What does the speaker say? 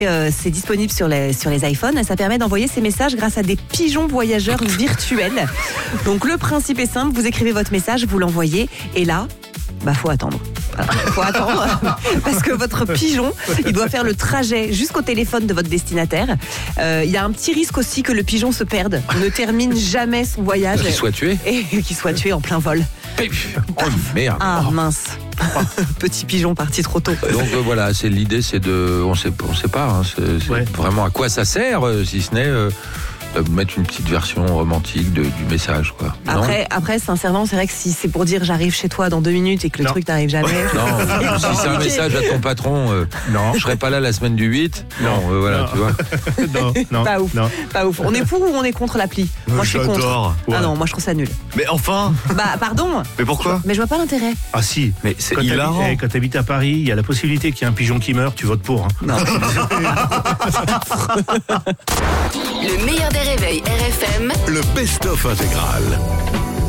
C'est disponible sur les iPhones et ça permet d'envoyer ces messages grâce à des pigeons voyageurs virtuels. Donc le principe est simple, vous écrivez votre message, vous l'envoyez et là, faut attendre. Voilà, faut attendre parce que votre pigeon, il doit faire le trajet jusqu'au téléphone de votre destinataire. Il y a un petit risque aussi que le pigeon se perde, ne termine jamais son voyage. Qu'il soit tué. Et qu'il soit tué en plein vol. Oh merde. Ah mince. Petit pigeon parti trop tôt. Donc voilà, l'idée, c'est de, on sait pas, hein, c'est vraiment à quoi ça sert, si ce n'est de mettre une petite version romantique du message, quoi. Après, sincèrement, c'est vrai que si c'est pour dire j'arrive chez toi dans 2 minutes et que le truc n'arrive jamais. Non, si c'est un message à ton patron, non, je serai pas là la semaine du 8. Non, voilà, non. Tu vois. Non, pas ouf. On est pour ou on est contre l'appli? Moi, je suis contre. Ouais. Ah non, moi je trouve ça nul. Mais enfin. Pardon. Mais pourquoi? Mais je vois pas l'intérêt. Ah si, mais c'est hilarant. Quand t'habites à Paris, il y a la possibilité qu'il y ait un pigeon qui meurt, tu votes pour. Hein. Non. Le meilleur des réveils RFM. Le best-of intégral.